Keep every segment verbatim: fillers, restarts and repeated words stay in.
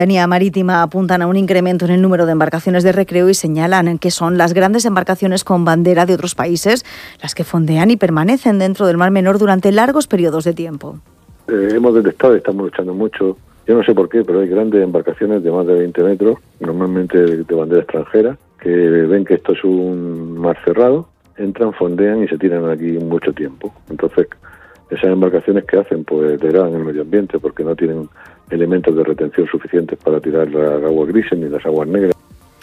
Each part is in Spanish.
La Compañía Marítima apuntan a un incremento en el número de embarcaciones de recreo y señalan que son las grandes embarcaciones con bandera de otros países las que fondean y permanecen dentro del Mar Menor durante largos periodos de tiempo. Eh, hemos detectado y estamos luchando mucho, yo no sé por qué, pero hay grandes embarcaciones de más de veinte metros, normalmente de, de bandera extranjera, que ven que esto es un mar cerrado, entran, fondean y se tiran aquí mucho tiempo. Entonces, esas embarcaciones que hacen, pues degradan el medio ambiente porque no tienen elementos de retención suficientes para tirar las aguas grises ni las aguas negras.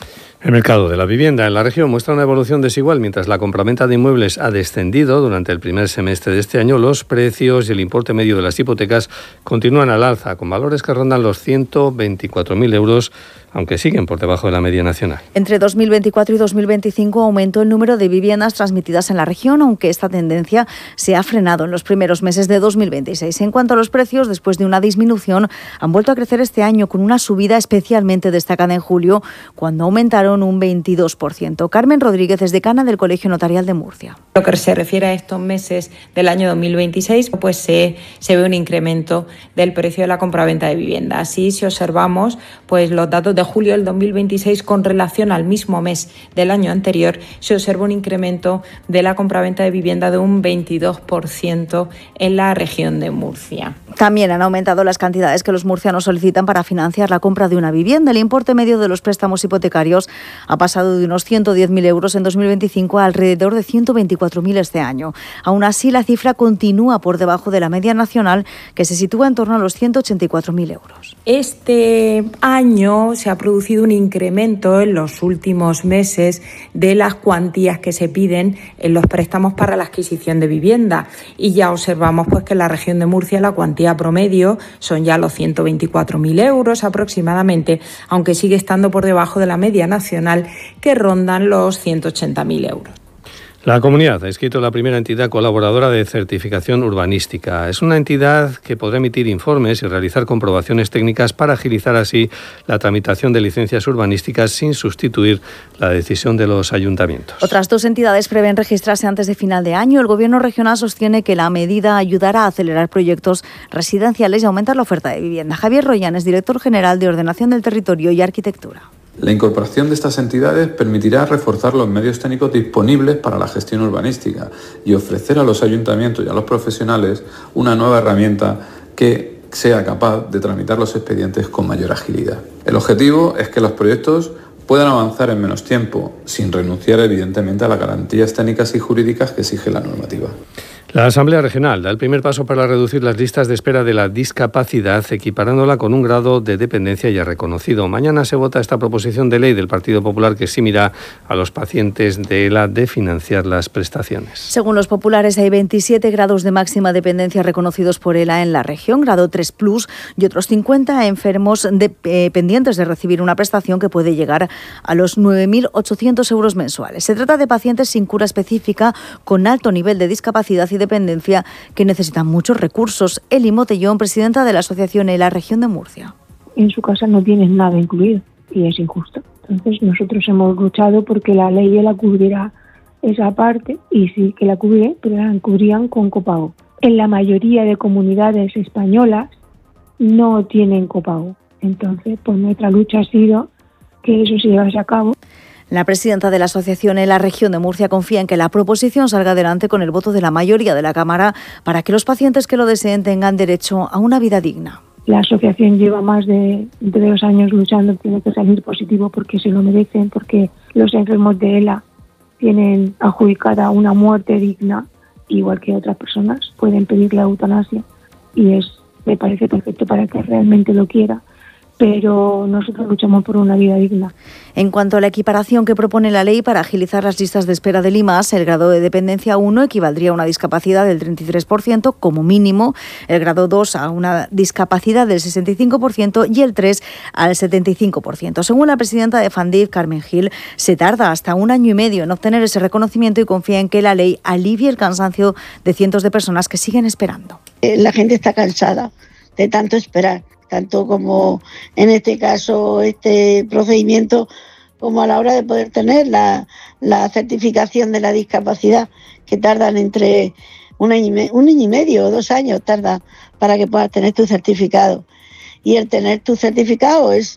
El mercado de la vivienda en la región muestra una evolución desigual. Mientras la compraventa de inmuebles ha descendido durante el primer semestre de este año, los precios y el importe medio de las hipotecas continúan al alza, con valores que rondan los ciento veinticuatro mil euros, aunque siguen por debajo de la media nacional. Entre dos mil veinticuatro y dos mil veinticinco aumentó el número de viviendas transmitidas en la región, aunque esta tendencia se ha frenado en los primeros meses de dos mil veintiséis. En cuanto a los precios, después de una disminución, han vuelto a crecer este año con una subida especialmente destacada en julio, cuando aumentaron un veintidós por ciento. Carmen Rodríguez es decana del Colegio Notarial de Murcia. Lo que se refiere a estos meses del año dos mil veintiséis, pues se, se ve un incremento del precio de la compraventa de vivienda. Así, si observamos pues los datos de julio del dos mil veintiséis con relación al mismo mes del año anterior, se observa un incremento de la compraventa de vivienda de un veintidós por ciento en la región de Murcia. También han aumentado las cantidades que los murcianos solicitan para financiar la compra de una vivienda. El importe medio de los préstamos hipotecarios ha pasado de unos ciento diez mil euros en dos mil veinticinco a alrededor de ciento veinticuatro mil este año. Aún así, la cifra continúa por debajo de la media nacional, que se sitúa en torno a los ciento ochenta y cuatro mil euros. Este año se ha producido un incremento en los últimos meses de las cuantías que se piden en los préstamos para la adquisición de vivienda, y ya observamos pues que en la región de Murcia la cuantía promedio son ya los ciento veinticuatro mil euros aproximadamente, aunque sigue estando por debajo de la media nacional, que rondan los ciento ochenta mil euros. La comunidad ha inscrito la primera entidad colaboradora de certificación urbanística. Es una entidad que podrá emitir informes y realizar comprobaciones técnicas para agilizar así la tramitación de licencias urbanísticas sin sustituir la decisión de los ayuntamientos. Otras dos entidades prevén registrarse antes de final de año. El Gobierno regional sostiene que la medida ayudará a acelerar proyectos residenciales y aumentar la oferta de vivienda. Javier Royan es director general de Ordenación del Territorio y Arquitectura. La incorporación de estas entidades permitirá reforzar los medios técnicos disponibles para la gestión urbanística y ofrecer a los ayuntamientos y a los profesionales una nueva herramienta que sea capaz de tramitar los expedientes con mayor agilidad. El objetivo es que los proyectos puedan avanzar en menos tiempo, sin renunciar evidentemente a las garantías técnicas y jurídicas que exige la normativa. La Asamblea Regional da el primer paso para reducir las listas de espera de la discapacidad, equiparándola con un grado de dependencia ya reconocido. Mañana se vota esta proposición de ley del Partido Popular que eximirá a los pacientes de ELA de financiar las prestaciones. Según los populares, hay veintisiete grados de máxima dependencia reconocidos por ELA en la región, grado tres plus, y otros cincuenta enfermos de, eh, pendientes de recibir una prestación que puede llegar a los nueve mil ochocientos euros mensuales. Se trata de pacientes sin cura específica, con alto nivel de discapacidad y dependencia, que necesitan muchos recursos. Eli Motellón, presidenta de la Asociación ELA Región de Murcia. En su casa no tienen nada incluido y es injusto. Entonces nosotros hemos luchado porque la ley ELA cubriera esa parte, y sí que la cubre, pero la cubrían con copago. En la mayoría de comunidades españolas no tienen copago. Entonces, pues nuestra lucha ha sido que eso se llevase a cabo. La presidenta de la Asociación en la Región de Murcia confía en que la proposición salga adelante con el voto de la mayoría de la Cámara para que los pacientes que lo deseen tengan derecho a una vida digna. La asociación lleva más de, de dos años luchando, tiene que salir positivo porque se lo merecen, porque los enfermos de ELA tienen adjudicada una muerte digna, igual que otras personas pueden pedir la eutanasia, y es me parece perfecto para que realmente lo quiera. Pero nosotros luchamos por una vida digna. En cuanto a la equiparación que propone la ley para agilizar las listas de espera del I M A S, el grado de dependencia uno equivaldría a una discapacidad del treinta y tres por ciento como mínimo, el grado dos a una discapacidad del sesenta y cinco por ciento y el tres al setenta y cinco por ciento. Según la presidenta de FANDIF, Carmen Gil, se tarda hasta un año y medio en obtener ese reconocimiento y confía en que la ley alivie el cansancio de cientos de personas que siguen esperando. La gente está cansada de tanto esperar, tanto como en este caso este procedimiento, como a la hora de poder tener la, la certificación de la discapacidad, que tardan entre un año, y me, un año y medio o dos años tarda para que puedas tener tu certificado. y el tener tu certificado es